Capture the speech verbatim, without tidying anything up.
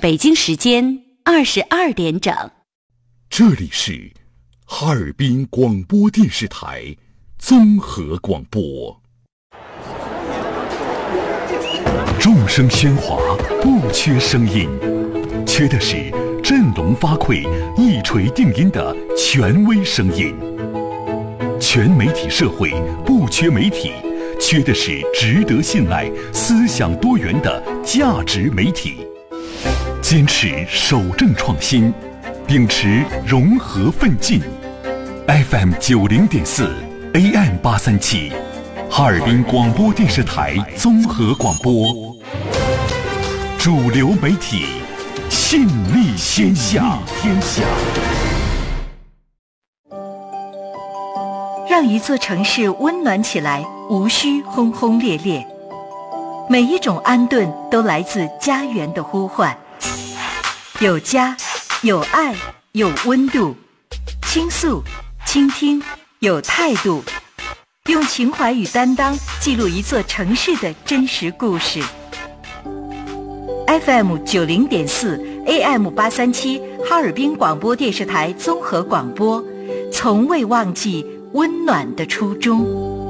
北京时间二十二点整。 这里是哈尔滨广播电视台综合广播。众声喧哗，不缺声音，缺的是振聋发聩、一锤定音的权威声音。全媒体社会不缺媒体，缺的是值得信赖、思想多元的价值媒体。坚持守正创新，秉持融合奋进。F M 九零点四 A M 八三七，哈尔滨广播电视台综合广播，主流媒体，信力天下。天下。 让一座城市温暖起来，无需轰轰烈烈。每一种安顿都来自家园的呼唤。有家，有爱，有温度，倾诉，倾听，有态度，用情怀与担当记录一座城市的真实故事。F M 九零点四 A M 八三七，哈尔滨广播电视台综合广播，从未忘记温暖的初衷。